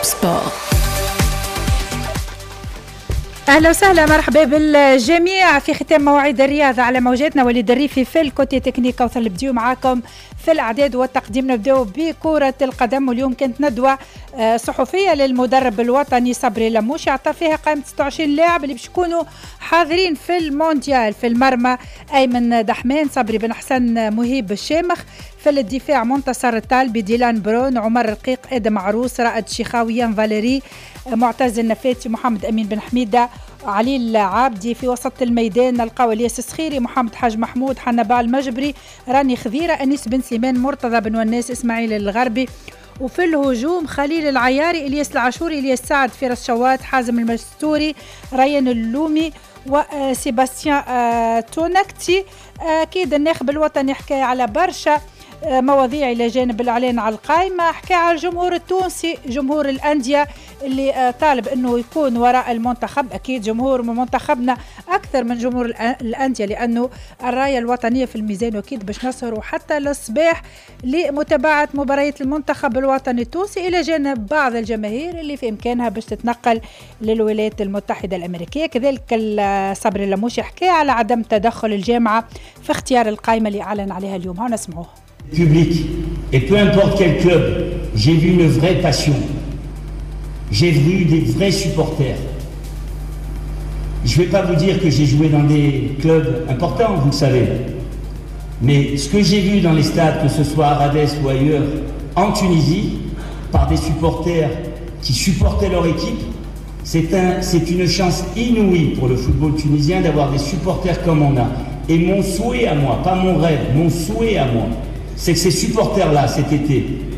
توب سبور. أهلا وسهلا، مرحبا بالجميع في ختام مواعيد الرياضة على موجاتنا. وليد الريفي في الكوتي تكنيك، وصل بديو معاكم في الأعداد والتقديم. نبدأ بكرة القدم، واليوم كانت ندوة صحفية للمدرب الوطني صبري لموشي، عطى فيها قائمة 26 لاعب اللي باش يكونوا حاضرين في المونديال. في المرمى أيمن دحمان، صبري بن حسن، مهيب الشامخ. في الدفاع منتصر الطالبي، ديلان برون، عمر رقيق، ادم عروس، رائد شيخاوي، يان فاليري، معتز النفاتي، محمد امين بن حميده، علي العابدي. في وسط الميدان نلقاو الياس السخيري، محمد حاج محمود، حنبال المجبري، راني خذيره، انيس بن سليمان، مرتضى بن وناس، اسماعيل الغربي. وفي الهجوم خليل العياري، الياس العاشوري، الياس سعد، فراس شوات، حازم المستوري، ريان اللومي، وسيباستيان تونكتي. اكيد الناخب الوطني حكى على برشا مواضيع إلى جانب الإعلان على القائمة. حكى على الجمهور التونسي، جمهور الأندية اللي طالب أنه يكون وراء المنتخب. أكيد جمهور منتخبنا أكثر من جمهور الأندية، لأنه الراية الوطنية في الميزان، وأكيد باش نسهروا حتى للصباح لمتابعة مباريات المنتخب الوطني التونسي، إلى جانب بعض الجماهير اللي في إمكانها باش تتنقل للولايات المتحدة الأمريكية. كذلك صبري لموشي حكى على عدم تدخل الجامعة في اختيار القائمة اللي أعلن عليها اليوم. هنا نسمعوه. Public, et peu importe quel club, j'ai vu une vraie passion, j'ai vu des vrais supporters. Je ne vais pas vous dire que j'ai joué dans des clubs importants, vous le savez, mais ce que j'ai vu dans les stades, que ce soit à Radès ou ailleurs, en Tunisie, par des supporters qui supportaient leur équipe, c'est une chance inouïe pour le football tunisien d'avoir des supporters comme on a. Et mon souhait à moi, pas mon rêve, mon souhait à moi, c'est que ces supporters-là, cet été,